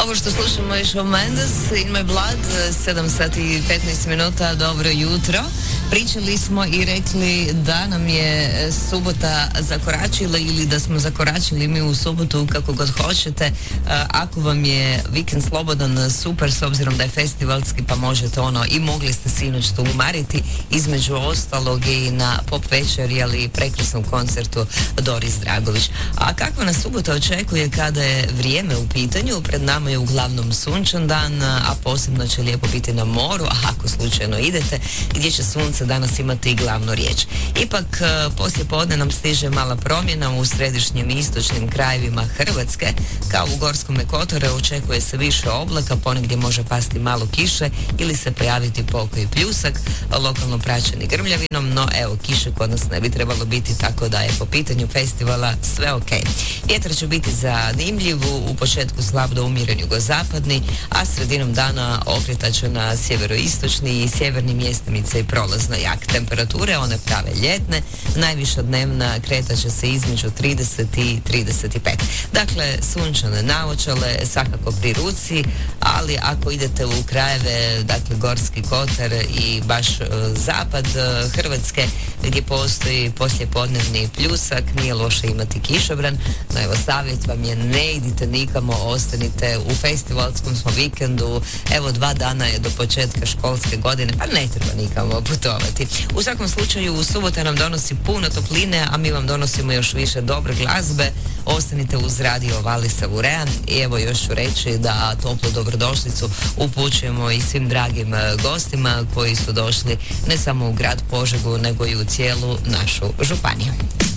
Ovo što slušamo je Shawn Mendes, In My Blood, 7 sati i 15 minuta, dobro jutro. Pričali smo i rekli da nam je subota zakoračila ili da smo zakoračili mi u subotu, kako god hoćete. Ako vam je vikend slobodan, super, s obzirom da je festivalski, pa možete i mogli ste sinoć tu umariti, između ostalog i na pop večeri, ali i prekrasnom koncertu Doris Dragović. A kakva nas subota očekuje kada je vrijeme u pitanju? Pred nama je uglavnom sunčan dan, a posebno će lijepo biti na moru, a ako slučajno idete, gdje će sunce danas imati i glavnu riječ. Ipak, poslije podne nam stiže mala promjena u središnjim i istočnim krajevima Hrvatske. Kao u Gorskome kotaru očekuje se više oblaka, ponegdje može pasti malo kiše ili se pojaviti pokoji pljusak, lokalno praćeni grmljavinom, no evo, kiše kod nas ne bi trebalo biti, tako da je po pitanju festivala sve ok. Vjetar će biti zanimljiv, u početku slab do umjeren jugozapadni, a sredinom dana okretat će na sjeveroistočni i sjeverni mjestimice i prolazno jak. Temperature, one prave ljetne, najviša dnevna kretat će se između 30 i 35. Dakle, sunčane naočale svakako pri ruci, ali ako idete u krajeve, dakle Gorski kotar i baš zapad Hrvatske, gdje postoji poslijepodnevni pljusak, nije loše imati kišobran, no evo, savjet vam je, ne idite nikamo, ostanite u festivalskom smo vikendu, evo 2 dana je do početka školske godine, pa ne treba nikamo putovati. U svakom slučaju, subota nam donosi puno topline, a mi vam donosimo još više dobre glazbe. Ostanite uz radio Valisa Vurea i evo još ću reći da toplu dobrodošlicu upućujemo i svim dragim gostima koji su došli ne samo u grad Požegu, nego i u cijelu našu županiju.